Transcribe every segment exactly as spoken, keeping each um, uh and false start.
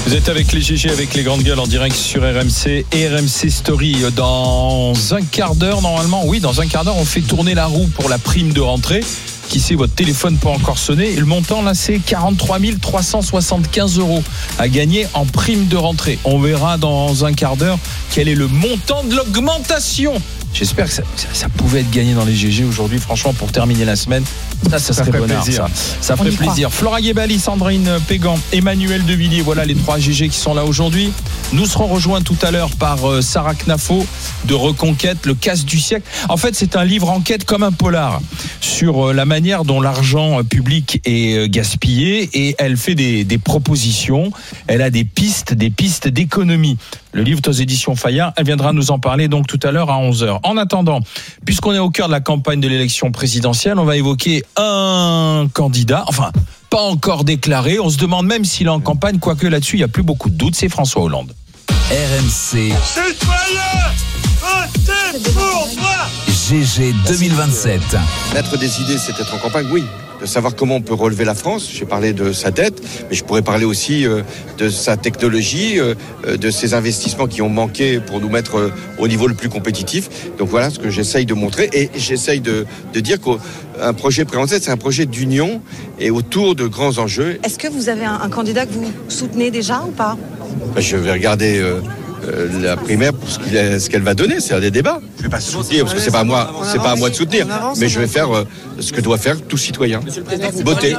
Vous êtes avec les G G, avec les grandes gueules en direct sur R M C et R M C Story. Dans un quart d'heure, normalement, oui, dans un quart d'heure, on fait tourner la roue pour la prime de rentrée. Qui sait, votre téléphone peut encore sonner. Et le montant, là, c'est quarante-trois mille trois cent soixante-quinze euros à gagner en prime de rentrée. On verra dans un quart d'heure quel est le montant de l'augmentation. J'espère que ça, ça, ça pouvait être gagné dans les G G aujourd'hui, franchement, pour terminer la semaine. Ça, ça, ça serait bonheur, ça. Ça ferait plaisir. Flora Guébali, Sandrine Pégan, Emmanuel Devilliers, voilà les trois G G qui sont là aujourd'hui. Nous serons rejoints tout à l'heure par Sarah Knafo de Reconquête, le casse du siècle. En fait, c'est un livre enquête comme un polar sur la manière dont l'argent public est gaspillé, et elle fait des, des propositions. Elle a des pistes, des pistes d'économie. Le livre est aux éditions Fayard. Elle viendra nous en parler donc tout à l'heure à onze heures. En attendant, puisqu'on est au cœur de la campagne de l'élection présidentielle, on va évoquer un candidat, enfin, pas encore déclaré. On se demande même s'il est en campagne, quoique là-dessus, il n'y a plus beaucoup de doutes. C'est François Hollande. R M C G G deux mille vingt-sept. Mettre des idées, c'est être en campagne, oui. De savoir comment on peut relever la France. J'ai parlé de sa dette, mais je pourrais parler aussi euh, de sa technologie, euh, de ses investissements qui ont manqué pour nous mettre euh, au niveau le plus compétitif. Donc voilà ce que j'essaye de montrer, et j'essaye de, de dire qu'un projet présenté, c'est un projet d'union et autour de grands enjeux. Est-ce que vous avez un, un candidat que vous soutenez déjà ou pas ? Je vais regarder euh, euh, la primaire pour ce, qu'il est, ce qu'elle va donner, c'est un des débats. Je vais pas soutenir parce que c'est pas à moi, c'est pas à moi de soutenir, mais je vais faire euh, ce que doit faire tout citoyen. Beauté.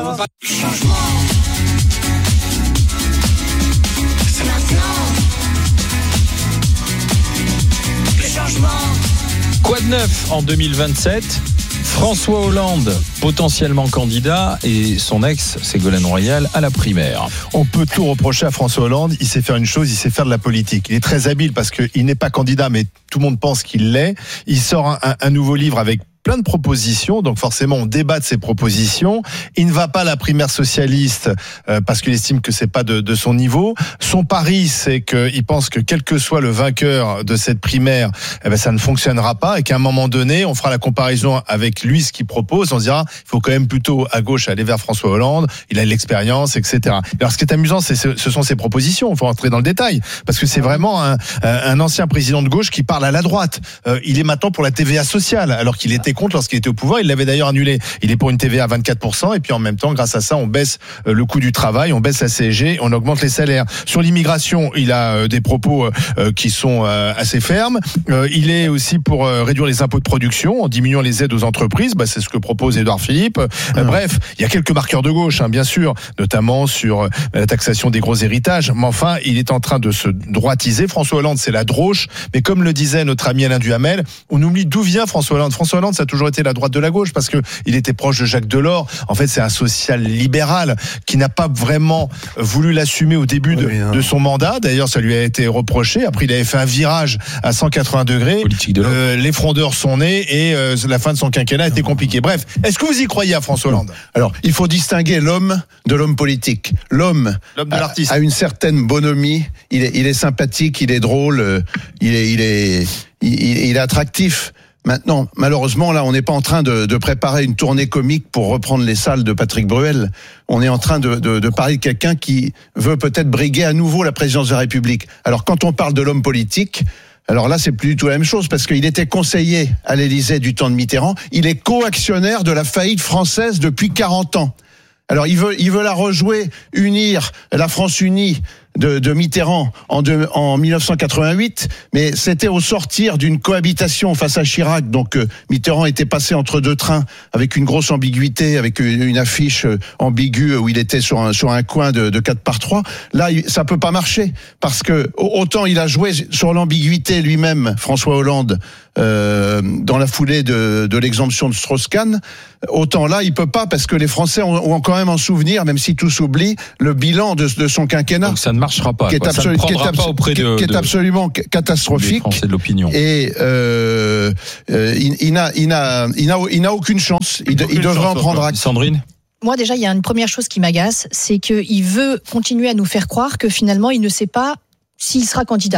Quoi de neuf en deux mille vingt-sept ? François Hollande, potentiellement candidat, et son ex, Ségolène Royal, à la primaire. On peut tout reprocher à François Hollande. Il sait faire une chose, il sait faire de la politique. Il est très habile parce qu'il n'est pas candidat, mais tout le monde pense qu'il l'est. Il sort un, un, un nouveau livre avec plein de propositions, donc forcément on débat de ces propositions. Il ne va pas à la primaire socialiste euh, parce qu'il estime que c'est pas de, de son niveau. Son pari, c'est qu'il pense que quel que soit le vainqueur de cette primaire, eh ben ça ne fonctionnera pas, et qu'à un moment donné, on fera la comparaison avec lui, ce qu'il propose. On se dira, il faut quand même plutôt à gauche aller vers François Hollande. Il a l'expérience, et cetera. Alors ce qui est amusant, c'est ce, ce sont ses propositions. Il faut rentrer dans le détail parce que c'est vraiment un, un ancien président de gauche qui parle à la droite. Euh, il est maintenant pour la T V A sociale, alors qu'il était contre lorsqu'il était au pouvoir. Il l'avait d'ailleurs annulé. Il est pour une T V A à vingt-quatre pour cent, et puis en même temps, grâce à ça, on baisse le coût du travail, on baisse la C S G, on augmente les salaires. Sur l'immigration, il a des propos qui sont assez fermes. Il est aussi pour réduire les impôts de production en diminuant les aides aux entreprises. Bah, c'est ce que propose Édouard Philippe. Mmh. Bref, il y a quelques marqueurs de gauche, hein, bien sûr, notamment sur la taxation des gros héritages. Mais enfin, il est en train de se droitiser. François Hollande, c'est la droche. Mais comme le disait notre ami Alain Duhamel, on oublie d'où vient François Hollande. François Hollande, ça a toujours été la droite de la gauche parce que il était proche de Jacques Delors. En fait, c'est un social-libéral qui n'a pas vraiment voulu l'assumer au début de, oui, de son mandat. D'ailleurs, ça lui a été reproché. Après, il avait fait un virage à cent quatre-vingts degrés. Euh, les frondeurs sont nés et euh, la fin de son quinquennat a été compliquée. Bref, est-ce que vous y croyez à François Hollande ? Alors, il faut distinguer l'homme de l'homme politique. L'homme, l'homme de l'artiste a, a une certaine bonhomie. Il est, il est sympathique, il est drôle, euh, il est, il est, il, il est attractif. Maintenant, malheureusement, là, on n'est pas en train de, de préparer une tournée comique pour reprendre les salles de Patrick Bruel. On est en train de, de, de parler de quelqu'un qui veut peut-être briguer à nouveau la présidence de la République. Alors, quand on parle de l'homme politique, alors là, c'est plus du tout la même chose, parce qu'il était conseiller à l'Élysée du temps de Mitterrand. Il est co-actionnaire de la faillite française depuis quarante ans. Alors, il veut, il veut la rejouer, unir la France unie de, de Mitterrand en, de, en mille neuf cent quatre-vingt-huit, mais c'était au sortir d'une cohabitation face à Chirac. Donc euh, Mitterrand était passé entre deux trains avec une grosse ambiguïté, avec une, une affiche euh, ambiguë où il était sur un, sur un coin de, de quatre par trois. Là, il, ça peut pas marcher, parce que autant il a joué sur l'ambiguïté lui-même, François Hollande, euh, dans la foulée de, de l'exemption de Strauss-Kahn, autant là, il peut pas, parce que les Français ont, ont quand même en souvenir, même si tout s'oublie, le bilan de, de son quinquennat. Donc ça ne marchera pas. Qui est, quoi. absolu- ça ne prendra qui est, abso- pas auprès de, qui est de, absolument catastrophique. des Français de l'opinion. Et euh, euh, il, il, n'a, il, n'a, il, n'a, il n'a aucune chance. Il, il devrait en prendre acte. Sandrine ? Moi, déjà, il y a une première chose qui m'agace, c'est qu'il veut continuer à nous faire croire que finalement, il ne sait pas s'il sera candidat.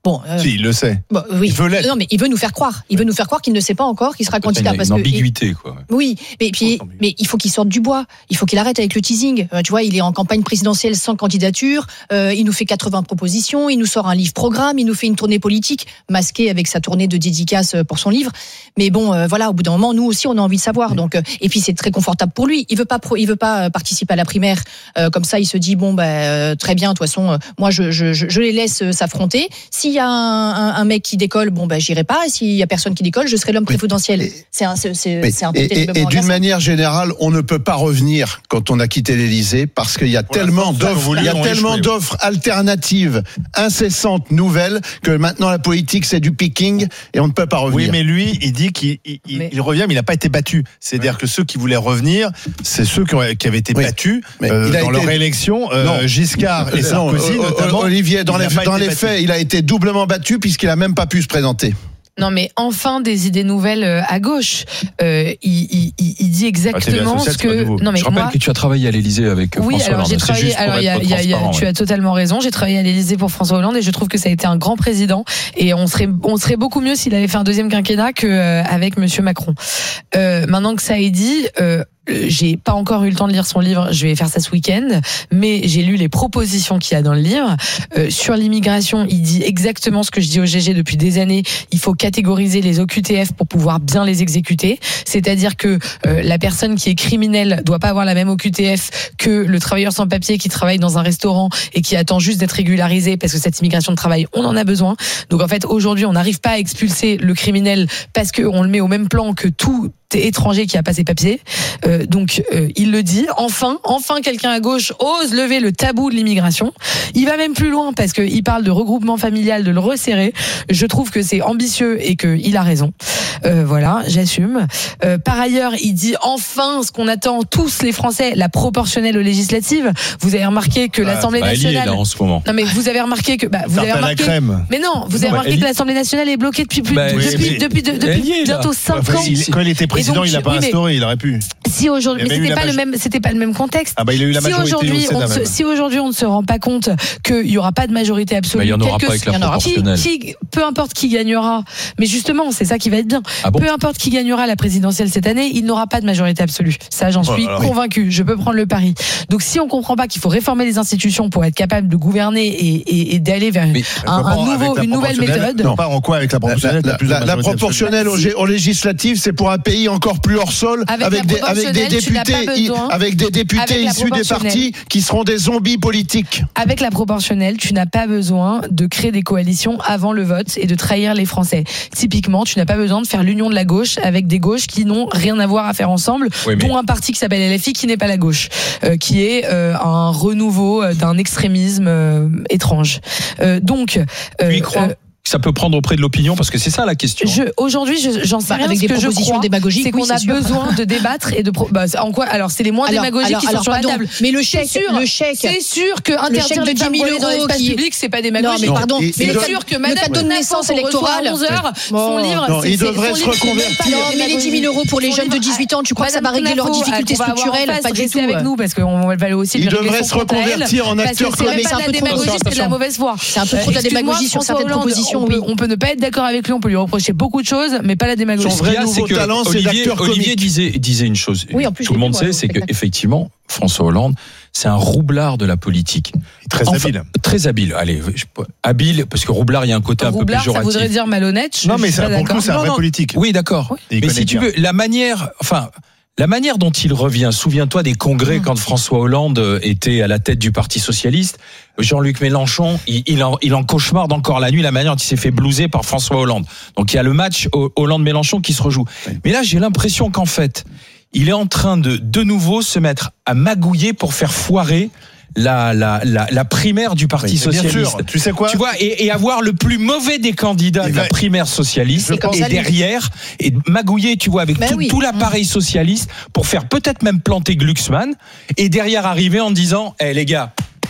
Bon, euh, si, il le sait. Bon, oui. Il veut l'être. Non, mais il veut nous faire croire. Il veut nous faire croire qu'il ne sait pas encore qu'il sera candidat. Une, parce une que, ambiguïté, quoi. Oui, mais puis, mais il faut qu'il sorte du bois. Il faut qu'il arrête avec le teasing. Euh, tu vois, il est en campagne présidentielle sans candidature. Euh, il nous fait quatre-vingts propositions. Il nous sort un livre programme. Il nous fait une tournée politique masquée avec sa tournée de dédicace pour son livre. Mais bon, euh, voilà, au bout d'un moment, nous aussi, on a envie de savoir. Donc, euh, et puis c'est très confortable pour lui. Il veut pas, pro, il veut pas participer à la primaire. Euh, comme ça, il se dit bon, ben euh, très bien. De toute façon, euh, moi, je, je, je, je les laisse euh, s'affronter. S'il y a un, un, un mec qui décolle, bon, ben j'irai pas. Et s'il y a personne qui décolle, je serai l'homme préfidentiel. C'est un, c'est, c'est, c'est un peu et, et, et d'une manière générale, on ne peut pas revenir quand on a quitté l'Élysée parce qu'il y a Pour tellement d'offres, il y a tellement échoué. d'offres alternatives, incessantes, nouvelles, que maintenant la politique c'est du picking et on ne peut pas revenir. Oui, mais lui, il dit qu'il il, Mais... il revient, mais il n'a pas été battu. C'est-à-dire ouais. que ceux qui voulaient revenir, c'est ceux qui, ont, qui avaient été oui. battus euh, dans été... leur élection. Euh, Giscard et Sarkozy, non, notamment. Olivier, dans les, dans les faits, il a été doublement battu puisqu'il a même pas pu se présenter. Non, mais enfin des idées nouvelles à gauche. Euh, il, il, il dit exactement ah, ce que. Non, mais je rappelle moi... que tu as travaillé à l'Élysée avec oui, François alors Hollande. j'ai travaillé. Alors il y a, y a, y a, tu as totalement raison. J'ai travaillé à l'Élysée pour François Hollande et je trouve que ça a été un grand président. Et on serait, on serait beaucoup mieux s'il avait fait un deuxième quinquennat que euh, avec Monsieur Macron. Euh, maintenant que ça est dit. Euh, J'ai pas encore eu le temps de lire son livre, je vais faire ça ce week-end, mais j'ai lu les propositions qu'il y a dans le livre. Euh, sur l'immigration, il dit exactement ce que je dis au G G depuis des années, il faut catégoriser les O Q T F pour pouvoir bien les exécuter, c'est-à-dire que euh, la personne qui est criminelle doit pas avoir la même O Q T F que le travailleur sans papier qui travaille dans un restaurant et qui attend juste d'être régularisé parce que cette immigration de travail, on en a besoin. Donc en fait, aujourd'hui, on n'arrive pas à expulser le criminel parce qu'on le met au même plan que tout étranger qui a pas ses papiers. Euh, donc euh, il le dit. Enfin, enfin quelqu'un à gauche ose lever le tabou de l'immigration. Il va même plus loin parce que il parle de regroupement familial, de le resserrer. Je trouve que c'est ambitieux et que il a raison. Euh, voilà, j'assume. Euh, par ailleurs, il dit enfin ce qu'on attend tous les Français, la proportionnelle aux législatives. Vous avez remarqué que ah, l'Assemblée bah, nationale. Elle y est là en ce moment. Non mais vous avez remarqué que bah, vous avez remarqué. Mais non, vous non, avez remarqué Elie... que l'Assemblée nationale est bloquée depuis plus bah, depuis, oui, depuis, depuis, depuis est, bientôt cinq enfin, ans. Il, quand il était président, donc, il l'a pas oui, instauré, il aurait pu. Si aujourd'hui, mais c'était pas major... le même, c'était pas le même contexte. Ah bah il a eu la si majorité aujourd'hui, au on Sénat, se, si aujourd'hui on ne se rend pas compte qu'il y aura pas de majorité absolue, bah, il y en aura pas avec la proportionnelle. Qui, qui, peu importe qui gagnera, mais justement, c'est ça qui va être bien. Ah bon peu importe qui gagnera la présidentielle cette année, il n'aura pas de majorité absolue. Ça, j'en suis oh, convaincu. Oui. Je peux prendre le pari. Donc, si on comprend pas qu'il faut réformer les institutions pour être capable de gouverner et, et, et d'aller vers mais, un, un nouveau, une nouvelle méthode. Non, pas en quoi avec la proportionnelle. La, la, la, la proportionnelle aux, aux législatives, c'est pour un pays encore plus hors sol, avec, avec, des, avec des députés, avec des députés issus des partis qui seront des zombies politiques. Avec la proportionnelle, tu n'as pas besoin de créer des coalitions avant le vote et de trahir les Français. Typiquement, tu n'as pas besoin de faire l'union de la gauche avec des gauches qui n'ont rien à voir à faire ensemble, oui, mais... dont un parti qui s'appelle L F I qui n'est pas la gauche, euh, qui est euh, un renouveau d'un extrémisme euh, étrange. Euh, donc, euh, tu y crois euh, ça peut prendre auprès de l'opinion parce que c'est ça la question. Je, aujourd'hui, je, j'en sais bah, rien. Avec ce des que propositions je crois, démagogiques, c'est qu'on oui, a c'est besoin de débattre et de. Pro... Bah, en quoi Alors, c'est les moins alors, démagogiques alors, qui alors, sont alors, sur pardon, la table. Mais le chèque, c'est sûr, le chèque, c'est sûr que interdire de dix mille euros dans l'espace qui... public, c'est pas démagogique. Non, mais pardon. Et, c'est et sûr que Madame le cadeau de naissance électorale, onze heures, son livre, non, il devrait se reconvertir. Mais les dix mille euros pour les jeunes de dix-huit ans, tu crois que ça va régler leurs difficultés structurelles? Pas du tout. Avec nous, parce qu'on va aller aussi. Il devrait se reconvertir en acteur comique. C'est un peu de la démagogie, c'est de la mauvaise foi. C'est un peu trop de la démagogie sur certaines propositions. On peut ne pas être d'accord avec lui, on peut lui reprocher beaucoup de choses, mais pas la démagogie. Son vrai nouveau talent, c'est d'acteur comique. Olivier disait, disait une chose. Oui, en plus, tout le monde sait, c'est qu'effectivement, François Hollande, c'est un roublard de la politique. Très enfin, habile. Très habile. Allez, je, habile, parce que roublard, il y a un côté un roublard, peu péjoratif. Ça voudrait dire malhonnête. Non, mais ça, pour le coup, c'est un vrai politique. Oui, d'accord. Oui. Mais si tu veux, la manière, enfin, la manière dont il revient, souviens-toi des congrès mmh. quand François Hollande était à la tête du Parti Socialiste, Jean-Luc Mélenchon, il, il, en, il en cauchemarde encore la nuit la manière dont il s'est fait blouser par François Hollande. Donc il y a le match Hollande-Mélenchon qui se rejoue. Oui. Mais là, j'ai l'impression qu'en fait, il est en train de de nouveau se mettre à magouiller pour faire foirer la la la, la primaire du Parti oui, socialiste. Bien sûr. Tu sais quoi ? Tu vois, et, et avoir le plus mauvais des candidats et de la primaire socialiste et, et derrière et magouiller, tu vois, avec ben tout, oui. tout l'appareil socialiste pour faire peut-être même planter Glucksmann et derrière arriver en disant, eh hey, les gars.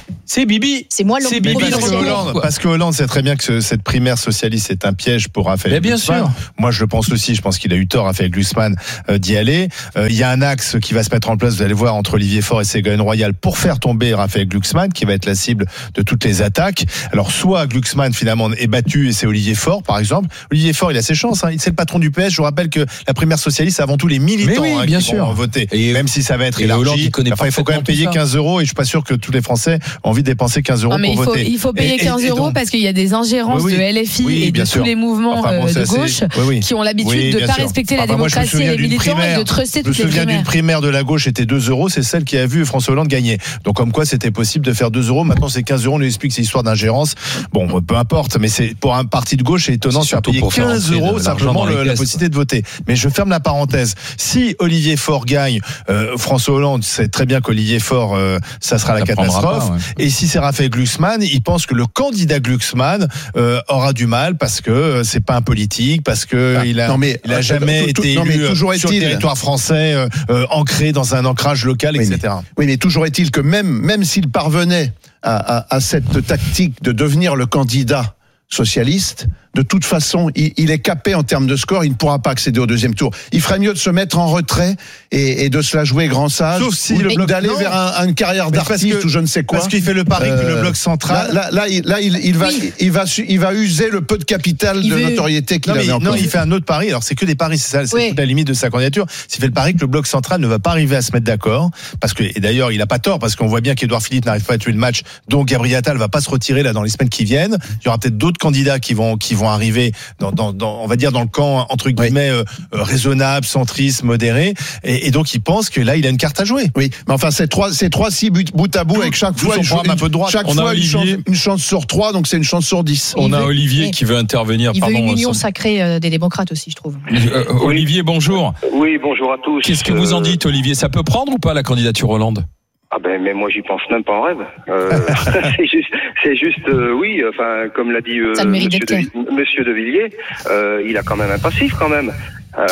C'est Bibi. C'est moi l'homme C'est Bibi. Parce que, Hollande, parce que Hollande sait très bien que ce, cette primaire socialiste est un piège pour Raphaël bien Glucksmann. sûr. Moi, je le pense aussi. Je pense qu'il a eu tort, Raphaël Glucksmann, euh, d'y aller. Euh, Il y a un axe qui va se mettre en place, vous allez voir, entre Olivier Faure et Ségolène Royal pour faire tomber Raphaël Glucksmann, qui va être la cible de toutes les attaques. Alors, soit Glucksmann, finalement, est battu et c'est Olivier Faure, par exemple. Olivier Faure, il a ses chances. Hein. C'est le patron du P S. Je vous rappelle que la primaire socialiste, c'est avant tout les militants oui, hein, bien qui sûr. vont voter. Et même si ça va être et Hollande, élargi. il connaît Enfin, il faut quand même payer parfaitement tout ça. quinze euros et je suis pas sûr que tous les Français ont envie de dépenser quinze euros Non, mais pour il faut, voter. il faut payer Et- et- quinze et euros donc- parce qu'il y a des ingérences Oui, oui. de L F I Oui, et de bien tous sûr. les mouvements Enfin, bon, euh, c'est de assez- gauche oui, oui. qui ont l'habitude Oui, de bien pas sûr. respecter la Enfin, moi, je me démocratie et souviens les d'une militants primaire. et de truster Je me toutes les souviens d'une primaires. primaire de la gauche, était deux euros, c'est celle qui a vu François Hollande gagner. Donc comme quoi c'était possible de faire deux euros, maintenant c'est quinze euros, on nous explique que c'est histoire d'ingérence. Bon, peu importe, mais c'est pour un parti de gauche, c'est étonnant C'est de faire surtout payer pour faire quinze rentrer euros de simplement l'argent dans le- les la caisses. possibilité de voter. Mais je ferme la parenthèse. Si Olivier Faure gagne, euh, François Hollande sait très bien qu'Olivier Faure, euh, ça sera la Ça prendra catastrophe. pas, ouais. Et si c'est Raphaël Glucksmann, il pense que le candidat Glucksmann euh, aura du mal parce que euh, c'est pas un politique, parce que Ah, il a, non, mais, il a euh, jamais tout- tout- été non, mais élu toujours euh, sur le est-il- territoire français, euh, euh, ancré dans un ancrage local, Oui, et cetera. Oui, mais toujours est-il que même, même s'il parvenait à, à, à cette tactique de devenir le candidat socialiste, de toute façon, il, il est capé en termes de score, il ne pourra pas accéder au deuxième tour. Il ferait mieux de se mettre en retrait et, et de se la jouer grand sage, Sauf si ou le bloc- d'aller non. vers un- une carrière Mais parce d'artiste que- ou je ne sais quoi. Parce qu'il fait le pari que le Euh, bloc central. Là, là, là, il, là, il, il va, Oui. il va, su- il va user le peu de capital Il de veut- notoriété qu'il Non, mais avait il- encore. non, il fait un autre pari. Alors, c'est que des paris, c'est ça, c'est Oui. toute la limite de sa candidature. S'il fait le pari que le bloc central ne va pas arriver à se mettre d'accord, parce que, et d'ailleurs, il a pas tort, parce qu'on voit bien qu'Édouard Philippe n'arrive pas à tuer le match, donc Gabriel Attal va pas se retirer là dans les semaines qui viennent. Il y aura peut-être d'autres candidats qui vont, qui vont arriver dans, dans, dans, on va dire, dans le camp, entre guillemets, euh, euh, raisonnable, centriste, modéré. Et, et donc, il pense que là, il a une carte à jouer. Oui, mais enfin, c'est trois, c'est trois six bout, bout à bout avec chaque D'où fois son une, programme une- un peu de droite. chaque On a fois une chance, Olivier. une chance sur trois, donc c'est une chance sur dix. On Il a veut- Olivier oui. qui veut intervenir. Il veut Pardon, une union sans- sacrée euh, des démocrates aussi, je trouve. Euh, Olivier, bonjour. Oui, bonjour à tous. Qu'est-ce que vous en Euh, dites, Olivier? Ça peut prendre ou pas la candidature Hollande? Ah ben, mais moi j'y pense même pas en rêve. Euh, c'est juste, c'est juste, euh, oui. Enfin, comme l'a dit euh, Ça le mérite Monsieur, d'être de, Monsieur De Villiers, euh, il a quand même un passif quand même. Euh,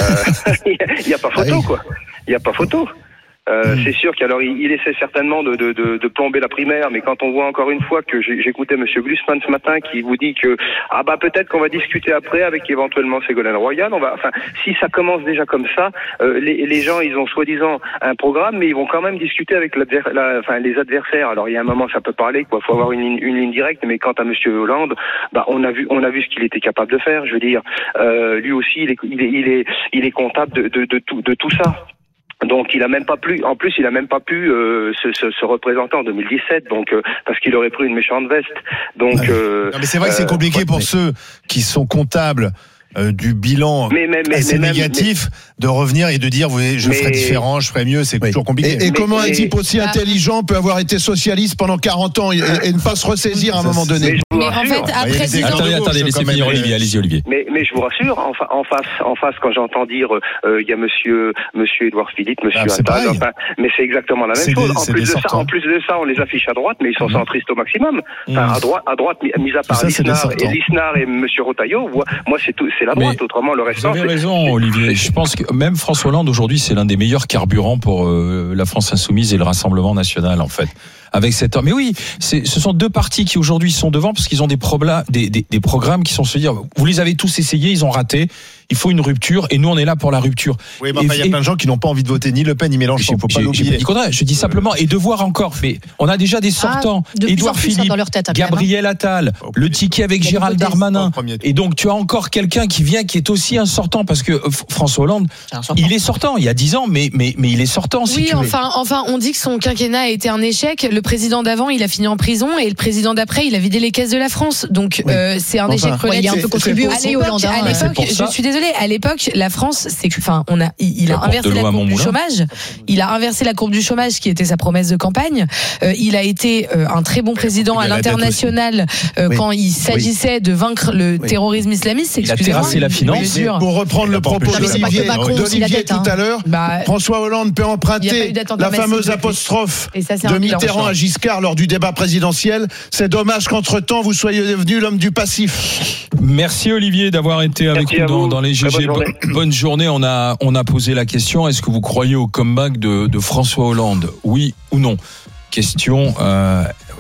Il y a pas photo Ah oui. quoi. Il y a pas photo. Euh, C'est sûr qu'alors il, il essaie certainement de, de, de, de plomber la primaire, mais quand on voit encore une fois que j'ai- j'écoutais Monsieur Glucksmann ce matin qui vous dit que ah bah peut-être qu'on va discuter après avec éventuellement Ségolène Royal, on va, enfin si ça commence déjà comme ça, euh, les, les gens ils ont soi-disant un programme, mais ils vont quand même discuter avec l'adver- la, enfin les adversaires. Alors il y a un moment ça peut parler quoi, faut avoir une, ligne- une ligne directe, mais quant à Monsieur Hollande, bah on a vu on a vu ce qu'il était capable de faire. Je veux dire, euh, lui aussi il est il est il est, il est comptable de, de, de tout de tout ça. Donc il a même pas pu, en plus il a même pas pu euh, se, se, se représenter en deux mille dix-sept, donc euh, parce qu'il aurait pris une méchante veste. Donc Ouais. euh, Non, mais c'est vrai que c'est euh, compliqué ouais, pour mais- ceux qui sont comptables euh, du bilan Mais, mais, mais, assez mais même- négatif de revenir et de dire vous voyez, je Mais- ferai différent, je ferai mieux, c'est Oui. toujours compliqué. Et, et Mais- comment un mais- type aussi Ah. intelligent peut avoir été socialiste pendant quarante ans et, et ne pas se ressaisir à un Ça, moment c'est- donné? mais je vous Mais en rassure, fait, il y a après des dix ans, exemples. Attendez, attendez, c'est laissez quand finir même- Olivier. Allez-y, Olivier. mais, mais je vous rassure, en, fa- en face, en face, quand j'entends dire, euh, il y a Monsieur, Monsieur Édouard Philippe, Monsieur Ah, c'est Attal, pareil. enfin, mais c'est exactement la même C'est chose. des- En c'est plus des de ça, sortants. en plus de ça, on les affiche à droite, mais ils sont Mhm. centristes au maximum. Enfin, Mhm. à droite, à droite, mis mis à part ça, c'est des Lisnard et sortants. Lisnard et Monsieur Rotaillot, moi, moi, c'est tout, c'est la Mais droite. Autrement, le Vous restant, avez c'est- raison, Olivier. Je pense que même François Hollande aujourd'hui, c'est l'un des meilleurs carburants pour euh, la France insoumise et le Rassemblement national, en fait. Avec cet homme. Mais oui, c'est, ce sont deux partis qui aujourd'hui sont devant parce qu'ils ont des, probla- des, des, des programmes qui sont se dire, vous les avez tous essayés, ils ont raté. Il faut une rupture et nous on est là pour la rupture. Oui, mais enfin, il y a Et- plein de gens qui n'ont pas envie de voter ni Le Pen ni Mélenchon, faut pas J'ai- j'ai l'oublier. dit contraire, je dis simplement et de voir encore. Mais on a déjà des sortants. Ah, de plus en Édouard plus, hein, Philippe, dans leur tête, hein, quand même, hein. Gabriel Attal, Au le premier ticket avec Il y a Gérald l'hypothèse. Darmanin. Au premier tour. Et donc tu as encore quelqu'un qui vient qui est aussi un sortant parce que euh, F- François Hollande, C'est un sortant. il est sortant. Il y a dix ans, mais mais mais il est sortant. Si oui, tu veux. enfin, enfin, on dit que son quinquennat a été un échec. Le président d'avant, il a fini en prison, et le président d'après, il a vidé les caisses de la France. Donc, Oui. euh, c'est un Enfin, échec ouais, relatif. il a un peu c'est- contribué c'est À aussi, l'époque, Hollande. à hein. C'est l'époque, pour ça. je suis désolée, à l'époque, la France, c'est que, enfin, on a, il, il a Ça inversé apporte de la l'eau à courbe mon du moulin. chômage. Il a inversé la courbe du chômage, qui était sa promesse de campagne. Euh, il a été euh, un très bon président il à a la dette l'international euh, Oui. quand il s'agissait de vaincre le Oui. terrorisme islamiste. Il a Excusez-moi. terrassé la finance. Bien sûr. Pour reprendre Il le a pas propos empêché. Non, mais c'est pas que d'Olivier, Macron, c'est la d'Olivier dette, tout hein. à l'heure, Bah, François Hollande peut Il y a pas emprunter eu dette la intermassive fameuse depuis. apostrophe Et ça, c'est de un bilan. Mitterrand à Giscard lors du débat présidentiel. C'est dommage qu'entre-temps, vous soyez devenu l'homme du passif. Merci Olivier d'avoir été avec Merci nous à dans, vous. dans les Très G G. bonne journée. Bo- Bonne journée. On a, on a posé la question. Est-ce que vous croyez au comeback de, de François Hollande? Oui ou non? Question, euh,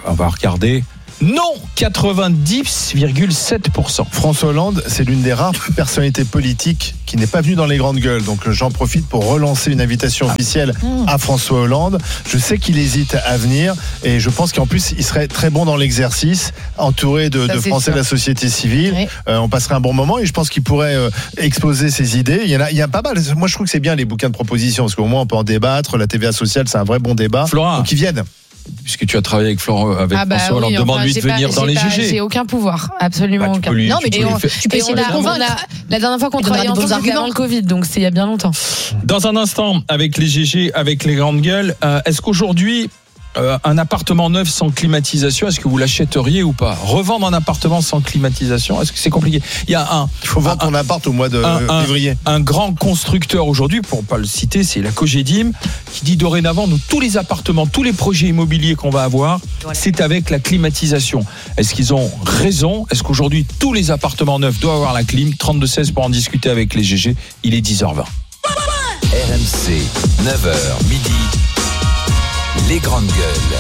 on va regarder. Non, quatre-vingt-dix virgule sept pour cent. François Hollande, c'est l'une des rares personnalités politiques qui n'est pas venue dans les grandes gueules. Donc j'en profite pour relancer une invitation officielle à François Hollande. Je sais qu'il hésite à venir et je pense qu'en plus il serait très bon dans l'exercice, entouré de, de Français sûr. de la société civile. Oui. Euh, on passerait un bon moment et je pense qu'il pourrait euh, exposer ses idées. Il y en a, il y a pas mal. Moi je trouve que c'est bien les bouquins de propositions parce qu'au moins on peut en débattre. La T V A sociale, c'est un vrai bon débat. Flora. Donc ils viennent. Puisque tu as travaillé avec Florent, avec ah bah François Hollande, oui, enfin, demande-lui de venir pas, dans les pas, G G. J'ai aucun pouvoir, absolument bah, aucun. Lui, non, mais tu, on, tu, tu peux essayer de convaincre. La dernière fois qu'on travaillait ensemble, c'était avant le Covid, donc c'est il y a bien longtemps. Dans un instant, avec les G G, avec les grandes gueules, euh, est-ce qu'aujourd'hui, euh, un appartement neuf sans climatisation, est-ce que vous l'achèteriez ou pas ? Revendre un appartement sans climatisation, est-ce que c'est compliqué ? Il y a un. Il faut vendre ton appart au mois de un, un, février. Un grand constructeur aujourd'hui, pour ne pas le citer, c'est la Cogedim, qui dit dorénavant, nous, tous les appartements, tous les projets immobiliers qu'on va avoir, voilà. c'est avec la climatisation. Est-ce qu'ils ont raison ? Est-ce qu'aujourd'hui, tous les appartements neufs doivent avoir la clim ? trente-deux seize pour en discuter avec les G G. Il est dix heures vingt. R M C, neuf heures midi. Les grandes gueules.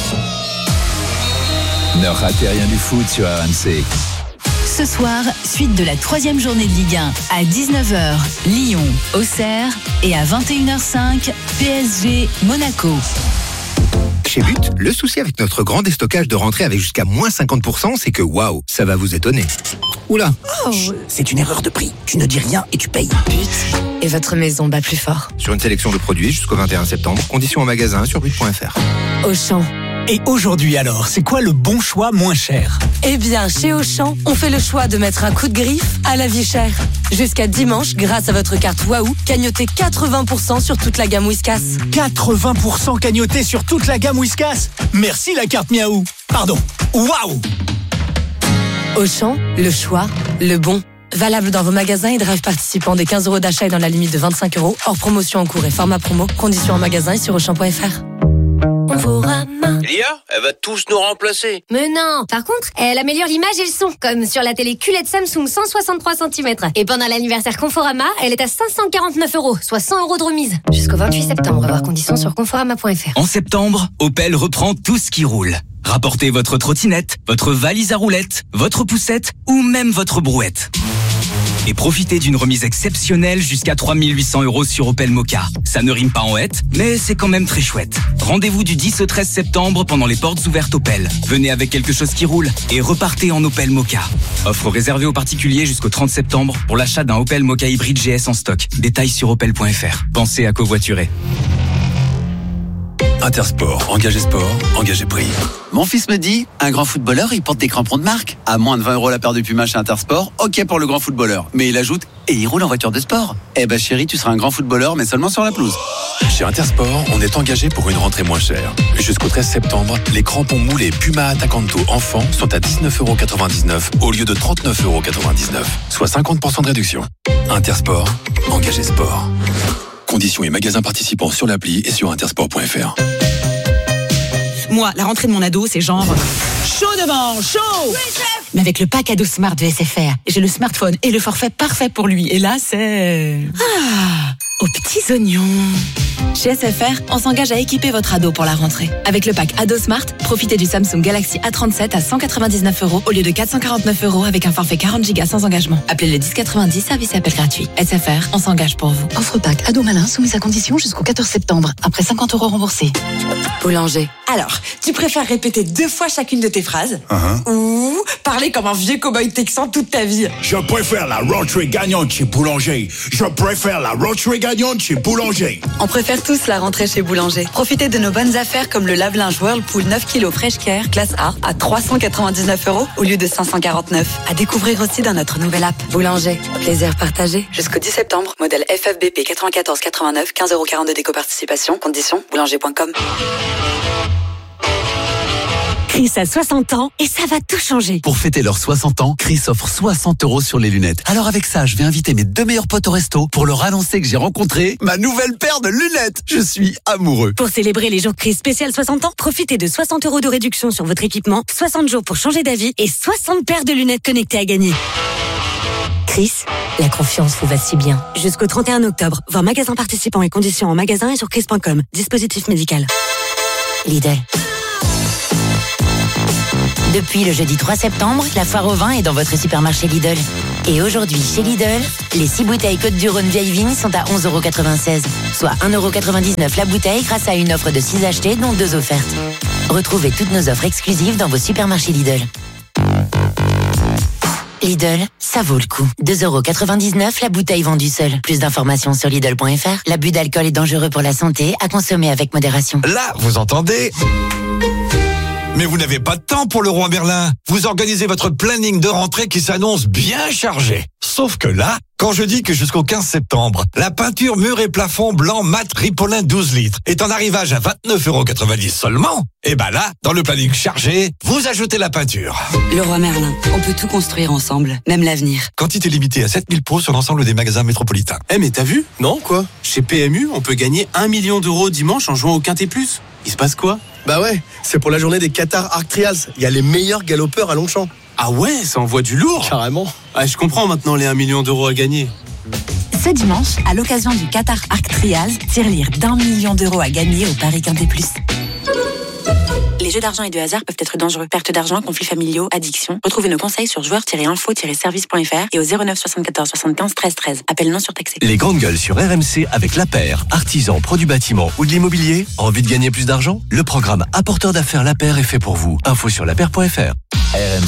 Ne ratez rien du foot sur R M C. Ce soir, suite de la troisième journée de Ligue un. À dix-neuf heures, Lyon, Auxerre. Et à vingt et une heures cinq, P S G, Monaco. Chez But, le souci avec notre grand déstockage de rentrée avec jusqu'à moins cinquante pour cent, c'est que waouh, ça va vous étonner. Oula, oh. C'est une erreur de prix. Tu ne dis rien et tu payes. But, et votre maison bat plus fort. Sur une sélection de produits jusqu'au vingt et un septembre, conditions en magasin sur but point f r. Auchan. Et aujourd'hui alors, c'est quoi le bon choix moins cher ? Eh bien, chez Auchan, on fait le choix de mettre un coup de griffe à la vie chère. Jusqu'à dimanche, grâce à votre carte Waouh, cagnotez quatre-vingts pour cent sur toute la gamme Whiskas. quatre-vingts pour cent cagnoté sur toute la gamme Whiskas ? Merci la carte Miaou. Pardon, Waouh. Auchan, le choix, le bon. Valable dans vos magasins et drive participants des quinze euros d'achat et dans la limite de vingt-cinq euros. Hors promotion en cours et format promo. Conditions en magasin et sur auchan point f r. L'I A, elle va tous nous remplacer. Mais non. Par contre, elle améliore l'image et le son, comme sur la télé Q L E D Samsung cent soixante-trois centimètres. Et pendant l'anniversaire Conforama, elle est à cinq cent quarante-neuf euros, soit cent euros de remise. Jusqu'au vingt-huit septembre, voir conditions sur conforama point f r. En septembre, Opel reprend tout ce qui roule. Rapportez votre trottinette, votre valise à roulettes, votre poussette ou même votre brouette. Et profitez d'une remise exceptionnelle jusqu'à trois mille huit cents euros sur Opel Mokka. Ça ne rime pas en hête, mais c'est quand même très chouette. Rendez-vous du dix au treize septembre pendant les portes ouvertes Opel. Venez avec quelque chose qui roule et repartez en Opel Mokka. Offre réservée aux particuliers jusqu'au trente septembre pour l'achat d'un Opel Mokka hybride G S en stock. Détails sur opel point f r. Pensez à covoiturer. Intersport, engagé sport, engagé prix. Mon fils me dit, un grand footballeur, il porte des crampons de marque. À moins de vingt euros la paire de Puma chez Intersport, ok pour le grand footballeur. Mais il ajoute, et il roule en voiture de sport. Eh ben chérie, tu seras un grand footballeur, mais seulement sur la pelouse. Chez Intersport, on est engagé pour une rentrée moins chère. Jusqu'au treize septembre, les crampons moulés Puma Attacanto enfants sont à dix-neuf euros quatre-vingt-dix-neuf au lieu de trente-neuf euros quatre-vingt-dix-neuf, soit cinquante pour cent de réduction. Intersport, engagé sport. Conditions et magasins participants sur l'appli et sur intersport point f r. Moi, la rentrée de mon ado, c'est genre chaud devant, chaud. Oui, chef. Mais avec le pack ado Smart de S F R, j'ai le smartphone et le forfait parfait pour lui. Et là, c'est ah, aux petits oignons. Chez S F R, on s'engage à équiper votre ado pour la rentrée. Avec le pack Ado Smart, profitez du Samsung Galaxy A trente-sept à cent quatre-vingt-dix-neuf euros au lieu de quatre cent quarante-neuf euros avec un forfait quarante gigas sans engagement. Appelez le dix quatre-vingt-dix, service et appel gratuit. S F R, on s'engage pour vous. Offre pack Ado Malin soumise à condition jusqu'au quatorze septembre. Après cinquante euros remboursés. Boulanger. Alors, tu préfères répéter deux fois chacune de tes phrases uh-huh. ou parler comme un vieux cow-boy texan toute ta vie? Je préfère la rentrée gagnante chez Boulanger. Je préfère la rentrée gagnante chez Boulanger. On préfère tous la rentrée chez Boulanger. Profitez de nos bonnes affaires comme le lave-linge Whirlpool neuf kilos Fresh Care classe A à trois cent quatre-vingt-dix-neuf euros au lieu de cinq cent quarante-neuf. À découvrir aussi dans notre nouvelle app. Boulanger, plaisir partagé. Jusqu'au dix septembre, modèle F F B P quatre-vingt-quatorze quatre-vingt-neuf, quinze euros quarante-deux d'éco-participation. Conditions boulanger point com. Chris a soixante ans et ça va tout changer. Pour fêter leurs soixante ans, Chris offre soixante euros sur les lunettes. Alors avec ça, je vais inviter mes deux meilleurs potes au resto pour leur annoncer que j'ai rencontré ma nouvelle paire de lunettes. Je suis amoureux. Pour célébrer les jours Chris spécial soixante ans, profitez de soixante euros de réduction sur votre équipement, soixante jours pour changer d'avis et soixante paires de lunettes connectées à gagner. Chris, la confiance vous va si bien. Jusqu'au trente et un octobre, voir magasin participants et conditions en magasin et sur chris point com. Dispositif médical. Lidl. Depuis le jeudi trois septembre, la foire au vin est dans votre supermarché Lidl. Et aujourd'hui, chez Lidl, les six bouteilles Côte du Rhône vieille vigne sont à onze euros quatre-vingt-seize, soit un euro quatre-vingt-dix-neuf la bouteille grâce à une offre de six achetés dont deux offertes. Retrouvez toutes nos offres exclusives dans vos supermarchés Lidl. Lidl, ça vaut le coup. deux euros quatre-vingt-dix-neuf la bouteille vendue seule. Plus d'informations sur Lidl point F R. L'abus d'alcool est dangereux pour la santé, à consommer avec modération. Là, vous entendez ? Mais vous n'avez pas de temps pour le Roi Merlin. Vous organisez votre planning de rentrée qui s'annonce bien chargé. Sauf que là, quand je dis que jusqu'au quinze septembre, la peinture mur et plafond blanc mat Ripolin douze litres est en arrivage à vingt-neuf euros quatre-vingt-dix seulement, et ben là, dans le planning chargé, vous ajoutez la peinture. Le Roi Merlin, on peut tout construire ensemble, même l'avenir. Quantité limitée à sept mille pots sur l'ensemble des magasins métropolitains. Eh mais t'as vu ? Non, quoi ? Chez P M U, on peut gagner un million d'euros dimanche en jouant au Quintet Plus. Il se passe quoi ? Bah ouais, c'est pour la journée des Qatar Arc Trials. Il y a les meilleurs galopeurs à Longchamp. Ah ouais, ça envoie du lourd. Carrément. Ah, je comprends maintenant les un million d'euros à gagner. Ce dimanche, à l'occasion du Qatar Arc Trials, tirelire d'un million d'euros à gagner au Paris Quintet Plus. Les jeux d'argent et de hasard peuvent être dangereux. Perte d'argent, conflits familiaux, addiction. Retrouvez nos conseils sur joueurs tiret info tiret service point F R et au zéro neuf soixante-quatorze soixante-quinze treize treize. Appel non surtaxé. Les grandes gueules sur R M C avec La Paire, artisan, pro du bâtiment ou de l'immobilier. Envie de gagner plus d'argent ? Le programme Apporteur d'affaires La Paire est fait pour vous. Info sur la paire point F R.